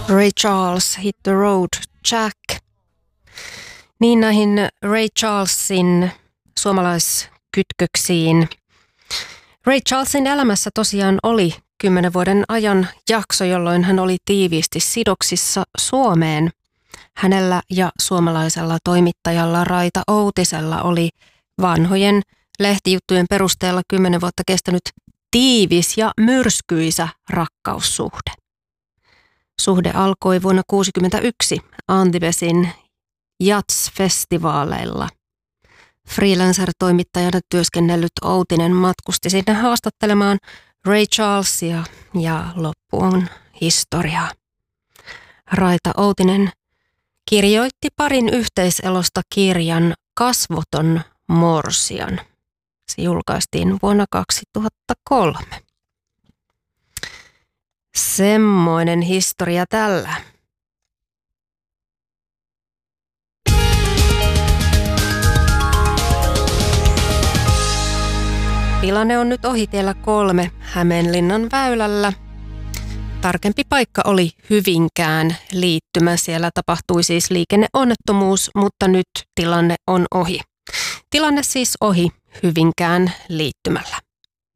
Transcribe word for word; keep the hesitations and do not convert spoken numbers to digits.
Ray Charles, Hit the Road Jack. Niin näihin Ray Charlesin suomalaiskytköksiin. Ray Charlesin elämässä tosiaan oli kymmenen vuoden ajan jakso, jolloin hän oli tiiviisti sidoksissa Suomeen. Hänellä ja suomalaisella toimittajalla Raita Outisella oli vanhojen lehtijuttujen perusteella kymmenen vuotta kestänyt tiivis ja myrskyisä rakkaussuhde. Suhde alkoi vuonna tuhatyhdeksänsataakuusikymmentäyksi Antibesin Jazz-festivaaleilla. Freelancer-toimittajana työskennellyt Outinen matkusti sinne haastattelemaan Ray Charlesia ja loppu on historiaa. Raita Outinen kirjoitti parin yhteiselosta kirjan Kasvoton morsian. Se julkaistiin vuonna kaksituhattakolme. Semmoinen historia tällä. Tilanne on nyt ohi tiellä kolme Hämeenlinnan väylällä. Tarkempi paikka oli Hyvinkään liittymä. Siellä tapahtui siis liikenneonnettomuus, mutta nyt tilanne on ohi. Tilanne siis ohi Hyvinkään liittymällä.